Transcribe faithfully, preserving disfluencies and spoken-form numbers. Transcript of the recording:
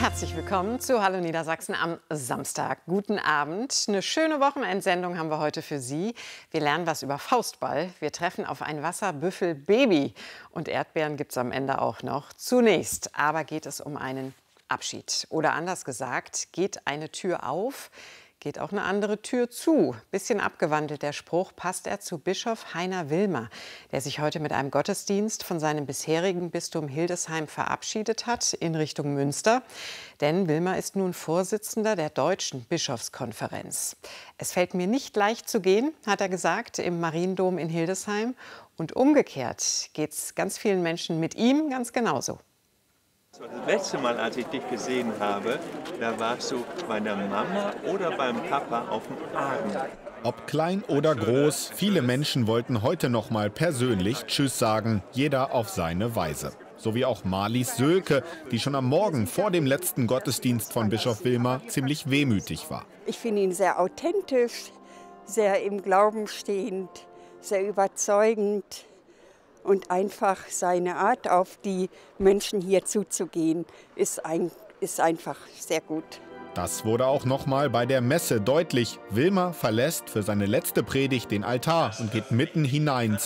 Herzlich willkommen zu Hallo Niedersachsen am Samstag. Guten Abend. Eine schöne Wochenendsendung haben wir heute für Sie. Wir lernen was über Faustball. Wir treffen auf ein Wasserbüffel-Baby. Und Erdbeeren gibt es am Ende auch noch. Zunächst aber geht es um einen Abschied. Oder anders gesagt, geht eine Tür auf, geht auch eine andere Tür zu. Bisschen abgewandelt der Spruch, passt er zu Bischof Heiner Wilmer, der sich heute mit einem Gottesdienst von seinem bisherigen Bistum Hildesheim verabschiedet hat in Richtung Münster. Denn Wilmer ist nun Vorsitzender der Deutschen Bischofskonferenz. Es fällt mir nicht leicht zu gehen, hat er gesagt, im Mariendom in Hildesheim. Und umgekehrt geht es ganz vielen Menschen mit ihm ganz genauso. Das letzte Mal, als ich dich gesehen habe, da warst du bei der Mama oder beim Papa auf dem Arm. Ob klein oder groß, viele Menschen wollten heute noch mal persönlich Tschüss sagen, jeder auf seine Weise. So wie auch Marlies Sölke, die schon am Morgen vor dem letzten Gottesdienst von Bischof Wilmer ziemlich wehmütig war. Ich finde ihn sehr authentisch, sehr im Glauben stehend, sehr überzeugend. Und einfach seine Art, auf die Menschen hier zuzugehen, ist, ein, ist einfach sehr gut. Das wurde auch noch mal bei der Messe deutlich. Wilmer verlässt für seine letzte Predigt den Altar und geht mitten hinein